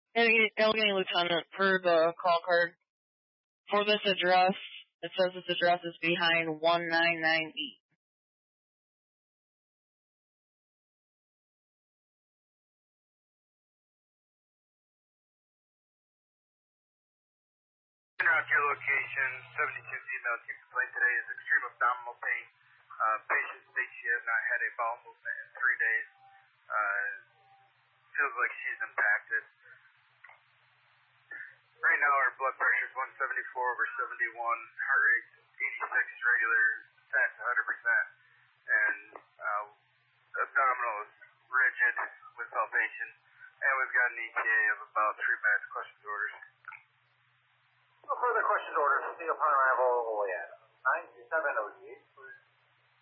Allegheny Lieutenant, for the call card. For this address, it says this address is behind 199E. Around your location, 72 female team complaint today is extreme abdominal pain. Patient states she has not had a bowel movement in 3 days. Feels like she's impacted. Right now her blood pressure is 174/71, heart rate 86 is regular, fat 100%, and abdominal is rigid with palpation. And we've got an ETA of about 3 minutes. Questions, orders. No further questions, orders. See you upon arrival, Olean.